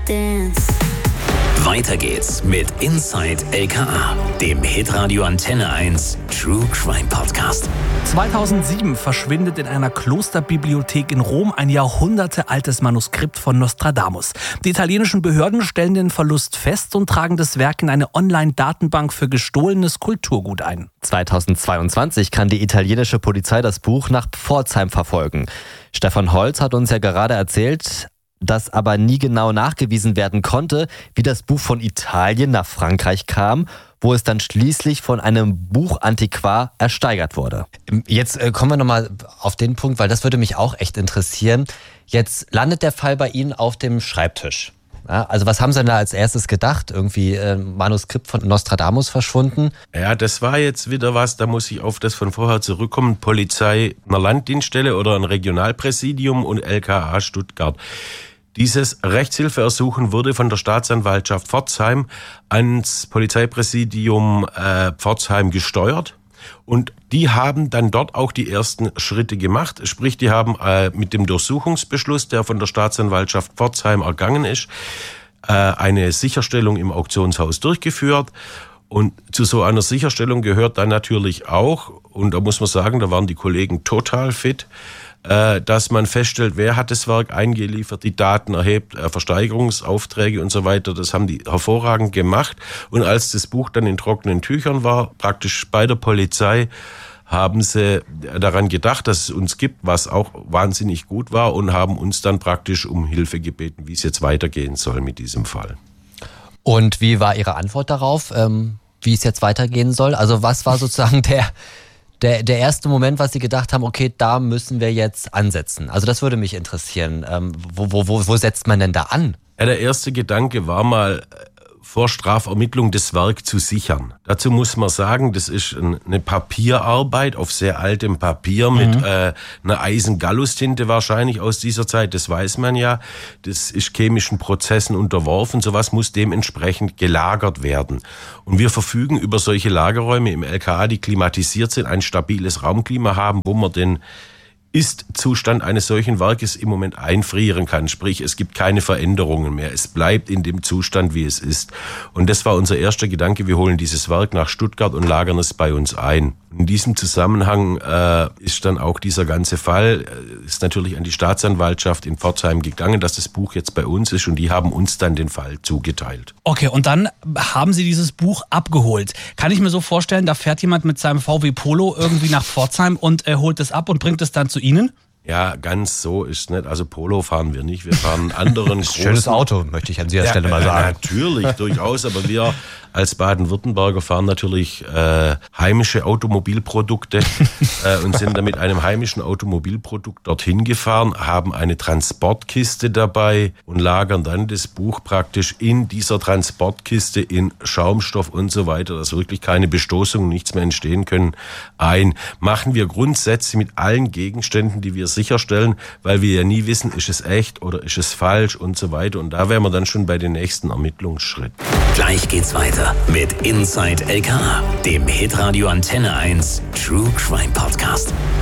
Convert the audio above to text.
dance. Weiter geht's mit Inside LKA, dem Hitradio Antenne 1 True Crime Podcast. 2007 verschwindet in einer Klosterbibliothek in Rom ein jahrhundertealtes Manuskript von Nostradamus. Die italienischen Behörden stellen den Verlust fest und tragen das Werk in eine Online-Datenbank für gestohlenes Kulturgut ein. 2022 kann die italienische Polizei das Buch nach Pforzheim verfolgen. Stefan Holz hat uns ja gerade erzählt, dass aber nie genau nachgewiesen werden konnte, wie das Buch von Italien nach Frankreich kam, wo es dann schließlich von einem Buchantiquar ersteigert wurde. Jetzt kommen wir nochmal auf den Punkt, weil das würde mich auch echt interessieren. Jetzt landet der Fall bei Ihnen auf dem Schreibtisch. Ja, also was haben Sie denn da als erstes gedacht? Irgendwie Manuskript von Nostradamus verschwunden? Ja, das war jetzt wieder was, da muss ich auf das von vorher zurückkommen. Polizei einer Landdienststelle oder ein Regionalpräsidium und LKA Stuttgart. Dieses Rechtshilfeersuchen wurde von der Staatsanwaltschaft Pforzheim ans Polizeipräsidium Pforzheim gesteuert. Und die haben dann dort auch die ersten Schritte gemacht. Sprich, die haben mit dem Durchsuchungsbeschluss, der von der Staatsanwaltschaft Pforzheim ergangen ist, eine Sicherstellung im Auktionshaus durchgeführt. Und zu so einer Sicherstellung gehört dann natürlich auch, und da muss man sagen, da waren die Kollegen total fit, dass man feststellt, wer hat das Werk eingeliefert, die Daten erhebt, Versteigerungsaufträge und so weiter. Das haben die hervorragend gemacht. Und als das Buch dann in trockenen Tüchern war, praktisch bei der Polizei, haben sie daran gedacht, dass es uns gibt, was auch wahnsinnig gut war, und haben uns dann praktisch um Hilfe gebeten, wie es jetzt weitergehen soll mit diesem Fall. Und wie war Ihre Antwort darauf, wie es jetzt weitergehen soll? Also was war sozusagen der erste Moment, was Sie gedacht haben, okay, da müssen wir jetzt ansetzen? Also das würde mich interessieren. Wo setzt man denn da an? Ja, der erste Gedanke war mal, vor Strafermittlung das Werk zu sichern. Dazu muss man sagen, das ist eine Papierarbeit auf sehr altem Papier mit einer Eisen-Gallus-Tinte wahrscheinlich aus dieser Zeit, das weiß man ja. Das ist chemischen Prozessen unterworfen, sowas muss dementsprechend gelagert werden. Und wir verfügen über solche Lagerräume im LKA, die klimatisiert sind, ein stabiles Raumklima haben, wo man den Ist-Zustand eines solchen Werkes im Moment einfrieren kann. Sprich, es gibt keine Veränderungen mehr. Es bleibt in dem Zustand, wie es ist. Und das war unser erster Gedanke. Wir holen dieses Werk nach Stuttgart und lagern es bei uns ein. In diesem Zusammenhang ist dann auch dieser ganze Fall, ist natürlich an die Staatsanwaltschaft in Pforzheim gegangen, dass das Buch jetzt bei uns ist, und die haben uns dann den Fall zugeteilt. Okay, und dann haben Sie dieses Buch abgeholt. Kann ich mir so vorstellen, da fährt jemand mit seinem VW Polo irgendwie nach Pforzheim und holt es ab und bringt es dann zu Ihnen? Ja, ganz so ist nicht. Also Polo fahren wir nicht. Wir fahren einen anderen großen... Schönes Auto, möchte ich an dieser Stelle mal sagen. Natürlich, durchaus. Aber wir als Baden-Württemberger fahren natürlich heimische Automobilprodukte und sind dann mit einem heimischen Automobilprodukt dorthin gefahren, haben eine Transportkiste dabei und lagern dann das Buch praktisch in dieser Transportkiste in Schaumstoff und so weiter, dass wirklich keine Bestoßungen, nichts mehr entstehen können, ein. Machen wir grundsätzlich mit allen Gegenständen, die wir sicherstellen, weil wir ja nie wissen, ist es echt oder ist es falsch und so weiter. Und da wären wir dann schon bei den nächsten Ermittlungsschritten. Gleich geht's weiter mit Inside LKA, dem Hitradio Antenne 1 True Crime Podcast.